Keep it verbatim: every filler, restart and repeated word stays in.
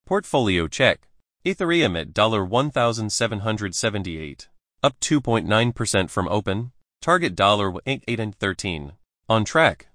Portfolio check. Ethereum at one thousand seven hundred seventy-eight dollars, up two point nine percent from open. Target one eight eight thirteen. On track.